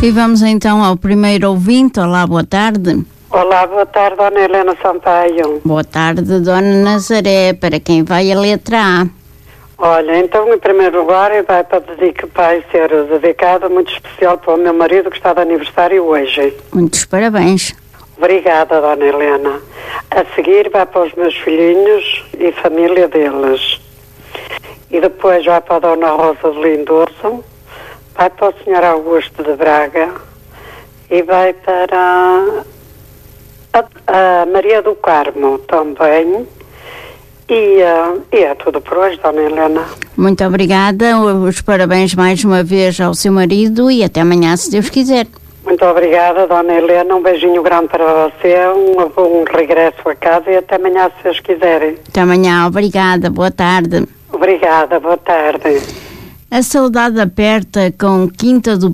E vamos então ao primeiro ouvinte. Olá, boa tarde. Olá, boa tarde, Dona Helena Sampaio. Boa tarde, Dona Nazaré. Para quem vai a letra A? Olha, então, em primeiro lugar, vai ser dedicado muito especial para o meu marido que está de aniversário hoje. Muitos parabéns. Obrigada, Dona Helena. A seguir vai para os meus filhinhos e família deles. E depois vai para a Dona Rosa de Lindoso, vai para o Sr. Augusto de Braga e vai para a Maria do Carmo também. E é tudo por hoje, Dona Helena. Muito obrigada. Os parabéns mais uma vez ao seu marido e até amanhã, se Deus quiser. Muito obrigada, Dona Helena. Um beijinho grande para você, um bom regresso a casa e até amanhã, se Deus quiserem. Até amanhã. Obrigada. Boa tarde. Obrigada. Boa tarde. A saudade aperta com Quinta do